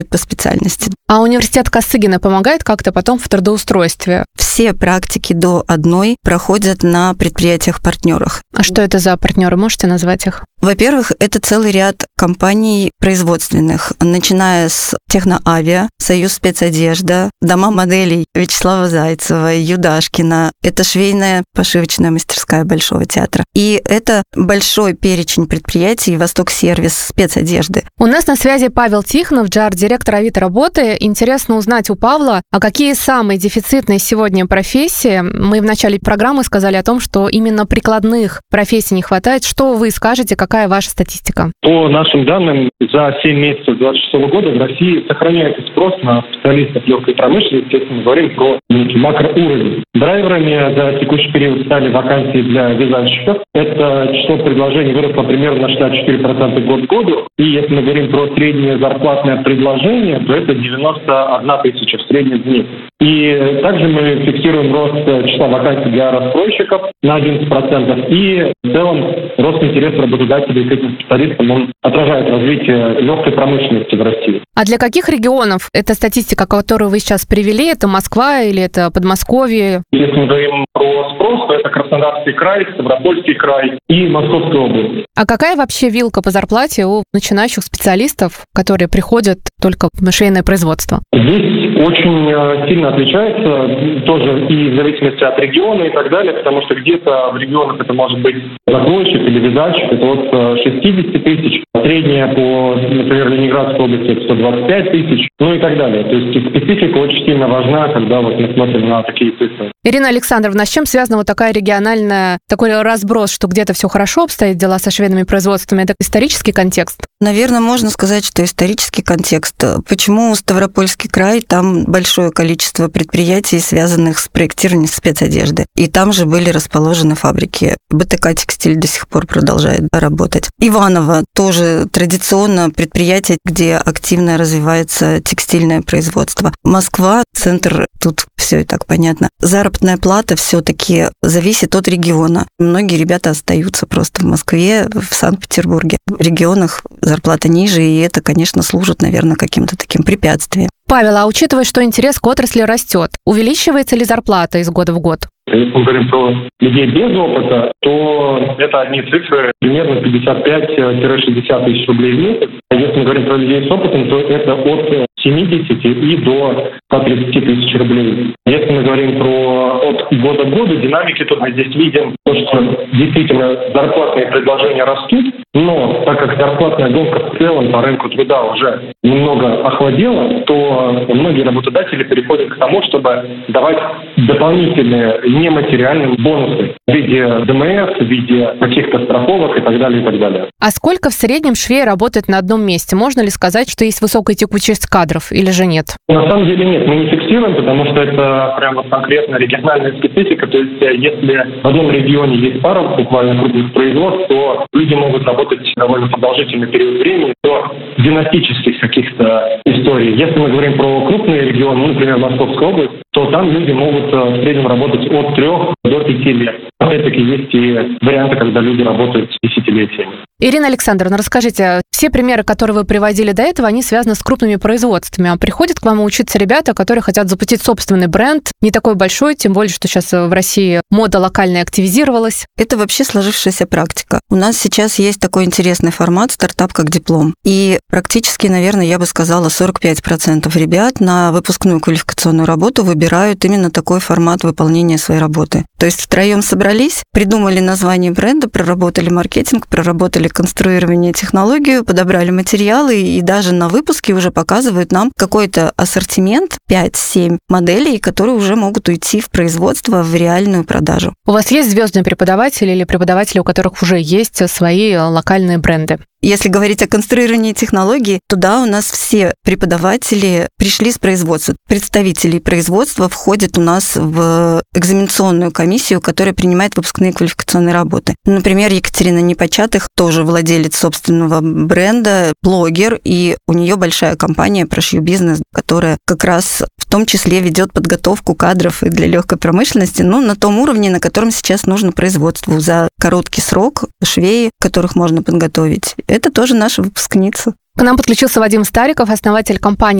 по специальности. А университет Косыгина помогает как-то потом в трудоустройстве? Все практики до одной проходят на предприятиях-партнерах. А что это за партнеры? Можете назвать их? Во-первых, это целый ряд компаний производственных, начиная с Техноавиа, Союз спецодежда, дома моделей Вячеслава Зайцева, Юдашкина. Это швейная пошивочная мастерская Большого театра. И это большой перечень предприятий Восток-сервис спецодежды. У нас на связи Павел Тихонов, директор Авито работы. Интересно узнать у Павла, а какие самые дефицитные сегодня профессии? Мы в начале программы сказали о том, что именно прикладных профессий не хватает. Что вы скажете, какая ваша статистика? По нашим данным, за 7 месяцев 2026 года в России сохраняется спрос на специалистов легкой промышленности, если мы говорим про некий макроуровень. Драйверами за текущий период стали вакансии для вязальщиков. Это число предложений выросло примерно на 64% год к году. И если мы говорим про среднее зарплатное предложение, то это 91 тысяча в среднем в месяц. И также мы фиксируем рост числа вакансий для расстройщиков на 11%. И в целом рост интереса работодателей к этим специалистам, он отражает развитие легкой промышленности в России. А для каких регионов эта статистика, которую вы сейчас привели, это Москва или это Подмосковье? Если мы говорим про спрос, то это Краснодарский край, Ставропольский край и Московская область. А какая вообще вилка по зарплате у начинающих специалистов, которые приходят только в швейное производство? Здесь очень сильно отличается, тоже и в зависимости от региона и так далее, потому что где-то в регионах это может быть закройщик или вязальщик, это от 60 тысяч, средняя по, например, Ленинградской области это 125 тысяч, ну и так далее. То есть специфика очень сильно важна, когда вот мы смотрим на такие цифры. Ирина Александровна, с чем связана вот такая региональная, такой разброс, что где-то все хорошо обстоят дела со швейными производствами? Это исторический контекст? Наверное, можно сказать, что исторический контекст. Почему Ставропольский край? Там большое количество предприятий, связанных с проектированием спецодежды. И там же были расположены фабрики. БТК «Текстиль» до сих пор продолжает работать. Иваново тоже традиционно предприятие, где активно развивается текстильное производство. Москва, центр, тут все и так понятно. Заработная плата все-таки зависит от региона. Многие ребята остаются просто в Москве, в Санкт-Петербурге. В регионах зарплата ниже, и это, конечно, служит, наверное, каким-то таким препятствием. Павел, а учитывая, что интерес к отрасли растет, увеличивается ли зарплата из года в год? Если мы говорим про людей без опыта, то это одни цифры, примерно 55-60 тысяч рублей в месяц. А если мы говорим про людей с опытом, то это от 70 и до 130 тысяч рублей. Если мы говорим про от года к году динамики, то мы здесь видим то, что действительно зарплатные предложения растут, но так как зарплатная гонка в целом по рынку труда уже немного охладела, то многие работодатели переходят к тому, чтобы давать дополнительные нематериальные бонусы в виде ДМС, в виде каких-то страховок и так далее, и так далее. А сколько в среднем швей работает на одном месте? Можно ли сказать, что есть высокая текучесть кадров или же нет? На самом деле нет, мы не фиксируем, потому что это прямо конкретно региональная специфика. То есть если в одном регионе есть пара буквально крупных производств, то люди могут работать довольно продолжительный период времени до династических каких-то историй. Если мы говорим про крупные регионы, например, Московская область, то там люди могут в среднем работать от 3 до 5 лет. Опять-таки есть и варианты, когда люди работают десятилетиями. Ирина Александровна, расскажите, все примеры, которые вы приводили до этого, они связаны с крупными производствами. А приходят к вам учиться ребята, которые хотят запустить собственный бренд, не такой большой, тем более, что сейчас в России мода локальная активизировалась. Это вообще сложившаяся практика. У нас сейчас есть такой интересный формат «Стартап как диплом». И практически, наверное, я бы сказала, 45% ребят на выпускную квалификационную работу выбирают именно такой формат выполнения своей работы. То есть втроем собрались, придумали название бренда, проработали маркетинг, проработали конструирование, технологию, подобрали материалы и даже на выпуске уже показывают нам какой-то ассортимент, 5-7 моделей, которые уже могут уйти в производство, в реальную продажу. У вас есть звездные преподаватели или преподаватели, у которых уже есть свои локальные бренды? Если говорить о конструировании технологий, то да, у нас все преподаватели пришли с производства. Представители производства входят у нас в экзаменационную комиссию, которая принимает выпускные квалификационные работы. Например, Екатерина Непочатых тоже владелец собственного бренда, блогер, и у нее большая компания «Прошью бизнес», которая как раз в том числе ведет подготовку кадров и для легкой промышленности, на том уровне, на котором сейчас нужно производству. За короткий срок швеи, которых можно подготовить, Это тоже наша выпускница. К нам подключился Вадим Стариков, основатель компании